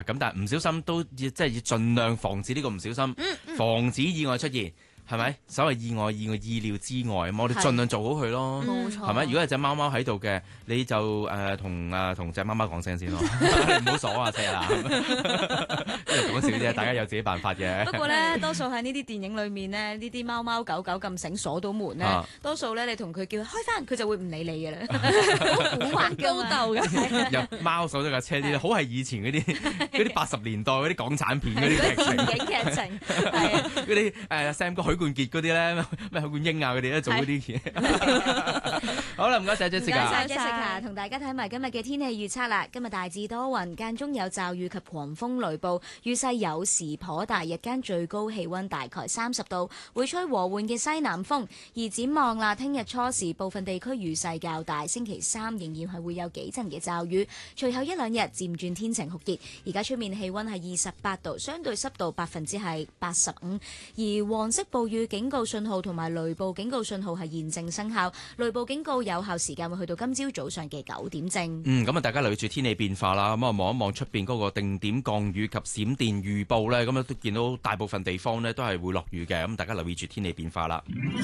咁但係唔小心都要盡量防止呢個唔小心，防止意外出現。係咪？所謂意外意料之外，我哋盡量做好佢咯。 冇錯。 係咪？如果係隻貓貓喺度嘅，你就同隻貓貓講聲先咯，你唔好鎖啊，車啦。講笑啫，大家有自己辦法嘅。 不過咧，多數喺呢啲電影裏面咧，呢啲貓貓狗狗咁醒鎖到門咧，多數咧你同佢叫開翻，佢就會唔理你嘅啦。好古惑高鬥嘅。 有貓鎖咗架車啲咧，好係以前嗰啲80年代嗰啲港產片嗰啲劇情。 電影劇情係啊。 嗰啲Sam 哥許冠傑嗰啲咧，咩許冠英啊嗰啲咧做嗰啲嘢。好啦，唔該晒 Jessica。 唔該晒 Jessica，同大家睇埋今日嘅天氣預測啦。今日大致多雲，間中有驟雨及狂風雷暴，雨勢有時頗大，日間最高氣溫大概30度，會吹和緩嘅西南風。而展望啦，聽日初時部分地區雨勢較大，星期三仍然係會有幾陣嘅驟雨，隨後一兩日漸轉天晴酷熱。而家出面氣溫係28度，相對濕度85%，而黃色暴雨警告信號同埋雷暴警告信號係現正生效，雷暴警告有效時間會去到今朝早上嘅9點正。 咁啊，大家留意住天氣變化啦。咁啊，望一望出邊嗰個定點降雨及閃電預報咧，咁啊都見到大部分地方咧都係會落雨嘅。咁大家留意住天氣變化啦。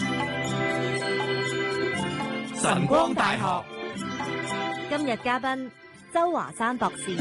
晨光大學今日嘉賓周華山博士。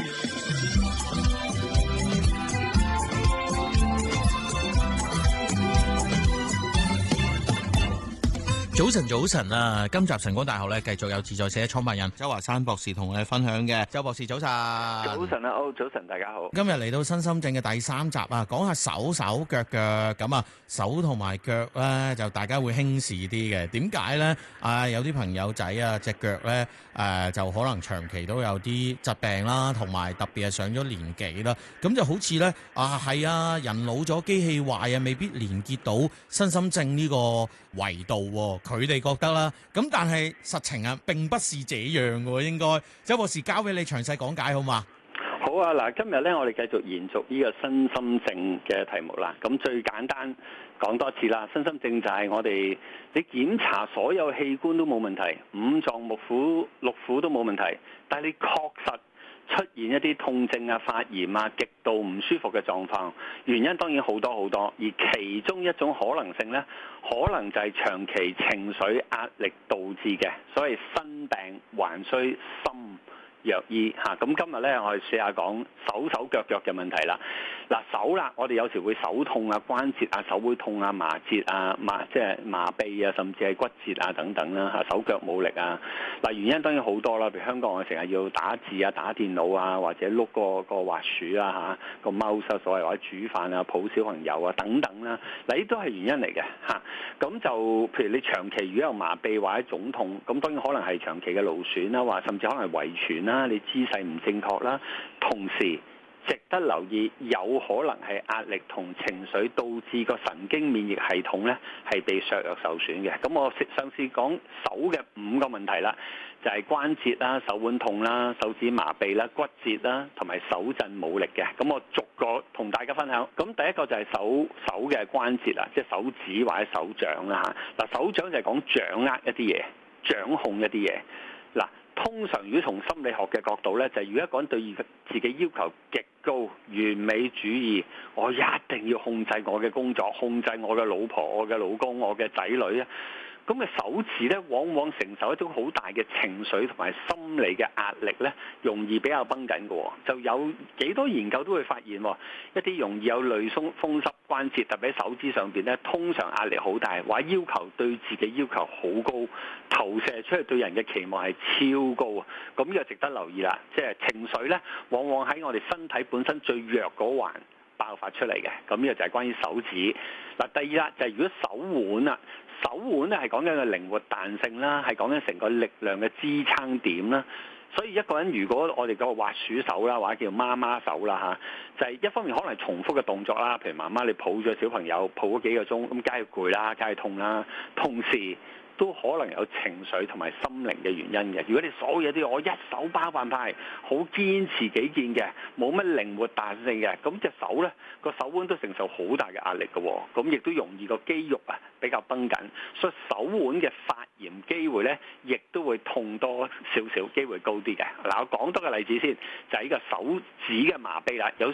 早晨啊！今集晨光大學咧繼續有自在社創辦人周華山博士同我哋分享嘅。周博士早晨。 早晨啊，早晨大家好。 今日嚟到身心症嘅第3集啊，講下手腳咁啊，手同埋腳咧就大家會輕視啲嘅。點解咧？有啲朋友仔啊隻腳咧就可能長期都有啲疾病啦，同埋特別係上咗年紀啦，咁就好似咧係啊，人老咗機器壞啊，未必連結到身心症呢個維度喎。佢哋覺得啦，咁但係實情啊並不是這樣嘅喎，應該周博士交俾你詳細講解好嘛？ 好啊，嗱，今日咧我哋繼續延續呢個身心症嘅題目啦。咁最簡單講多次啦，身心症就係我哋你檢查所有器官都冇問題，五臟六腑都冇問題，但係你確實出現一啲痛症啊、發炎啊、極度唔舒服嘅狀況，原因當然好多好多，而其中一種可能性呢，可能就係長期情緒壓力導致嘅，所謂身病還需心藥醫嚇。咁今日呢，我哋試下講手腳嘅問題啦。嗱，手啦，我哋有時會手痛啊、關節啊、手會痛啊、麻節啊、即係麻痹啊，甚至係骨折啊等等啦嚇。手腳冇力啊，嗱，原因當然好多啦。譬如香港我成日要打字啊、打電腦啊，或者碌個滑鼠啊嚇，個 mouse 所謂或者煮飯啊、抱小朋友啊等等啦。嗱，呢都係原因嚟嘅嚇。咁就譬如你長期如果有麻痹或者腫痛，咁當然可能係長期嘅勞損啦，或甚至可能係遺傳啦，你姿勢唔正確啦，同時值得留意，有可能係壓力同情緒導致個神經免疫系統咧係被削弱受損嘅。咁我上次講手嘅5個問題啦，就係關節啦、手腕痛啦、手指麻痹啦、骨折啦，同埋手震冇力嘅。咁我逐個同大家分享。咁第一個就係手嘅關節啦，即係手指或者手掌啦嚇。嗱，手掌就係講掌握一啲嘢、掌控一啲嘢。嗱，通常如果從心理學嘅角度咧，就係如果一個人對自己要求極高、完美主義，我一定要控制我嘅工作、控制我嘅老婆、我嘅老公、我嘅仔女啊，咁嘅手指咧，往往承受一種好大嘅情緒同埋心理嘅壓力咧，容易比較繃緊嘅。就有幾多研究都會發現，一啲容易有類風濕關節，特別喺手指上邊咧，通常壓力好大，或者要求對自己要求好高，投射出去對人嘅期望係超高啊！咁呢個值得留意啦。即係情緒咧，往往喺我哋身體本身最弱嗰環爆發出嚟嘅。咁呢個就係關於手指。嗱，第二啦，就係如果手腕啦。手腕咧係講緊嘅靈活彈性啦，係講緊成個力量嘅支撐點啦。所以一個人如果我哋個滑鼠手啦，或者叫媽媽手啦嚇，就係一方面可能係重複嘅動作啦，譬如媽媽你抱咗小朋友抱咗幾個鐘，咁梗係攰啦，梗係痛啦，同時都可能有情緒同埋心靈嘅原因嘅。如果你所有嘢都要我一手包辦派，好堅持己見嘅，冇乜靈活彈性嘅，咁隻手呢個手腕都承受好大嘅壓力嘅喎，咁亦都容易個肌肉啊比較繃緊，所以手腕嘅發炎機會呢，亦都會痛多少少，機會高啲嘅。嗱，我講多個例子先，就係呢個手指嘅麻痹啦。有